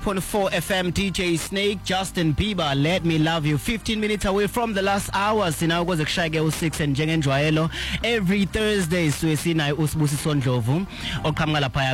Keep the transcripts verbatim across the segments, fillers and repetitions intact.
point four F M, D J Snake, Justin Bieber, Let Me Love You. fifteen minutes away from the last hour. Sinawukoze kushaya ke u-six and njengenjwayelo every Thursday siwe sinayo uSibusiso Ndlovu oqhamuka lapha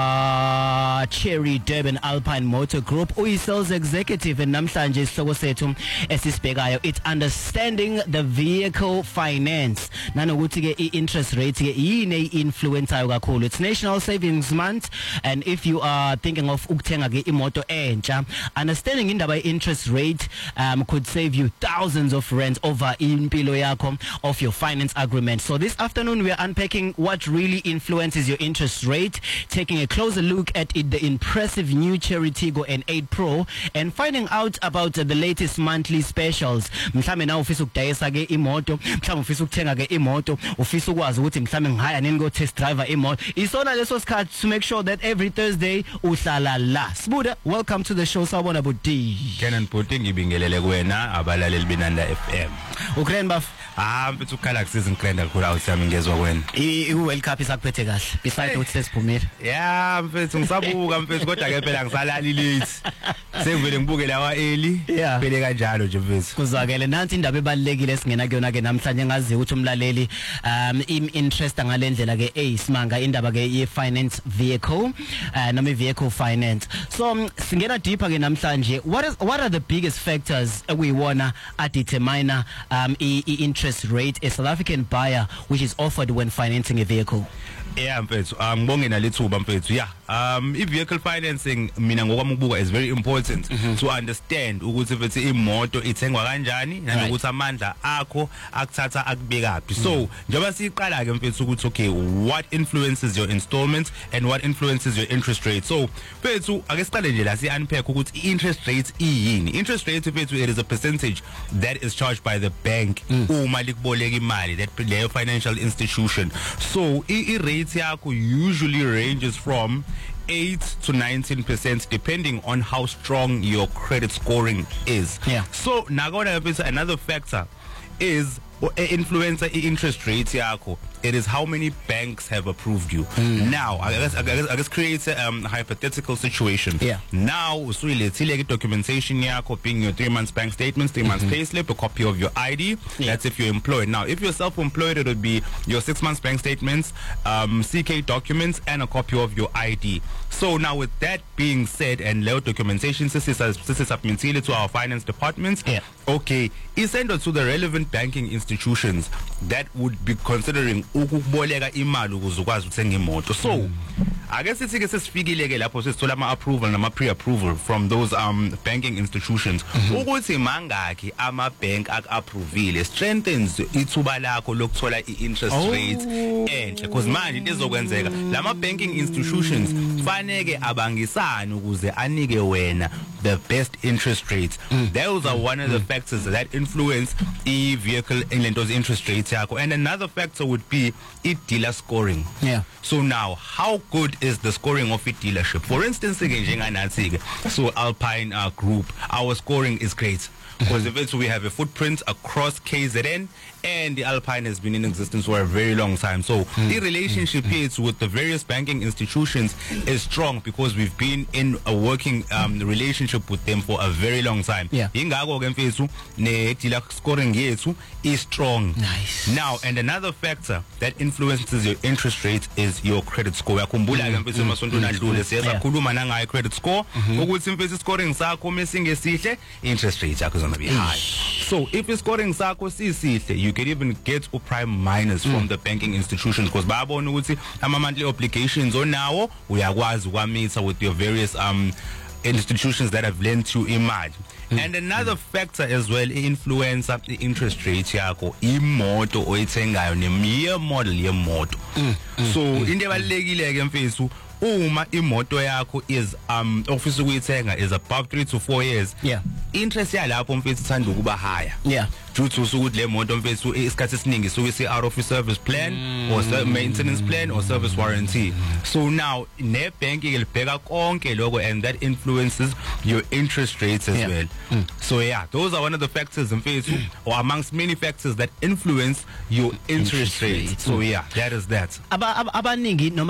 kwa Cherry Durban Alpine Motor Group, uyi-sales executive, and namhlanje isihloko sethu esisibhekayo it's understanding the vehicle finance. Nanokuthi ke i-interest rate ke yini influenceayo kakhulu. It's National Savings Month, and if you are thinking of ukuthenga ke imoto entsha, understanding indaba ye-interest rate um, could save you thousands of rands over impilo yakho of your finance agreement. So this afternoon we are unpacking what really influences your interest rate, taking a closer look at it, the impressive new Cherry Tiggo N eight Pro, and finding out about uh, the latest monthly specials. Mhlawumbe na ufisa ukudayisa ke imoto, mhlawumbe ufisa ukuthenga ke imoto, ufisa ukwazi ukuthi mhlawumbe ngihaya nini go test driver imoto. Isona leso sikhathi to make sure that every Thursday uhlala la. Sbuda, welcome to the show. Sawubona Budi. Kenan Budi ngibingelele kuwena abalaleli binanda F M. Ukren baf. Ah, mfethu ukhala kusizini krenda kakhulu awusami ngezwe kwena. I World Cup isakuphethe kahle. Besides ukuthi sesiphumile. Yeah, mfethu ngisabuka mfethu kodwa ke phela ngisalali late. Sengivele ngibuke lawa early. Phele kanjalo nje mfethu. Kuzakele nanti indaba ebalekile singena kuyona ke namhlanje ngazi ukuthi umlaleli um im interest ngalendlela ke eyisimanga indaba ke ye finance vehicle uh, noma vehicle finance. So um, singena deeper ke namhlanje, what is what are the biggest factors we wanna determine um i, i interest rate a South African buyer which is offered when financing a vehicle? Yeah mfethu ngibonge nalithuba mfethu. Yeah, um i vehicle financing mina ngokwami ukubuka is very important mm-hmm. to understand ukuthi mfethu imoto ithengwa kanjani nanokuthi amandla akho akuthatha akubekaphi. So njengoba siqala ke mfethu ukuthi okay, what influences your installments and what influences your interest rate. So mfethu ake siqale nje la si unpack ukuthi interest rate iyini. Interest rate mfethu it is a percentage that is charged by the bank mm. uma likuboleka imali that leyo financial institution. So i rate yakho usually ranges from eight to nineteen percent depending on how strong your credit scoring is. Yeah. So nakona another factor is influencer interest rates yakho. It is how many banks have approved you. Mm. Now, I guess I guess, I guess creates a um, hypothetical situation. Yeah. Now, usuyilethile documentation yakho being your three months bank statements, three months mm-hmm. payslip, a copy of your I D. Yeah. That's if you're employed. Now, if you're self-employed, it would be your six months bank statements, um, C K documents, and a copy of your I D. So now, with that being said, and leo documentation, this is submitted to our finance department. Yeah. Okay, is sent to the relevant banking institutions that would be considering ukuboleka imali ukuze ukwazi ukuthenga imoto. So I guess it's ke sesifikile ke lapho sesithola ama approval nama pre-approval from those um banking institutions ukuthi mangaki ama bank akapprovile strengthens ithuba lakho lokuthola i-interest rate enhle, because manje into ezokwenzeka lama banking institutions faneke abangisana ukuze anike wena the best interest rates. Mm. Those are one of the mm. factors that influence e vehicle in lento's interest rates yakho. And another factor would be e dealer scoring. Yeah. So now, how good is the scoring of a dealership? For instance, so Alpine uh, Group, our scoring is great. Because mm-hmm. we have a footprint across K Z N, and the Alpine has been in existence for a very long time. So mm-hmm. the relationship mm-hmm. is with the various banking institutions is strong because we've been in a working um, relationship with them for a very long time. Yeah. Ne dealer scoring yethu is strong. Nice. Now, and another factor that influences your interest rate is your credit score. Yakhumbula ke mfethu masonto nadlule siyakhuluma nangayo credit score ukuthi mfethu scoring sakho mesingesihle interest rate yakho izona be high. So if your scoring sakho sisihle, you can even get a prime minus mm. from the banking institutions because bayabona ukuthi ama monthly obligations onawo uyakwazi ukwamitha with your various um institutions that have lent you imali. Mm. And another mm. factor as well influence the interest rate yakho imoto oyithengayo nemiye model yemoto. Mm. Mm. So into ebalekile ke mfethu uma imoto yakho is um office ukuyithenga is above three to four years. Yeah. Interest yalapho mfethu ithanda ukuba higher. Yeah. Due to ukuthi le moto mfethu isikhathi esiningi so we say out of service plan mm. or maintenance plan or service warranty. So now ne bank ilibheka konke lokho and that influences your interest rates as yeah. well. Mm. So yeah, those are one of the factors mfethu mm. or amongst many factors that influence your interest, interest rate. rate. So yeah, that is that. Aba abaningi